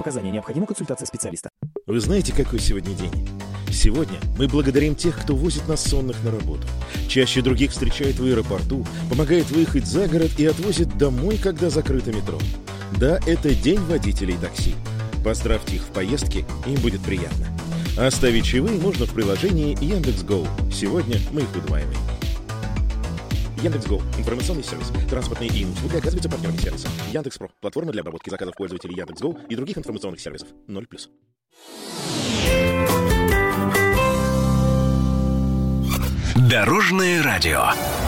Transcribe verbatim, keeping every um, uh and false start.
противопоказания. Необходима консультация специалиста. Вы знаете, какой сегодня день? Сегодня мы благодарим тех, кто возит нас сонных на работу. Чаще других встречает в аэропорту, помогает выехать за город и отвозит домой, когда закрыто метро. Да, это день водителей такси. Поздравьте их в поездке, им будет приятно. Оставить чаевые можно в приложении Яндекс.Гоу. Сегодня мы их удваиваем. Яндекс.Гоу – информационный сервис. Транспортные и услуги оказываются партнерами сервиса. Яндекс.Про – платформа для обработки заказов пользователей Яндекс.Гоу и других информационных сервисов. ноль плюс. Дорожное радио.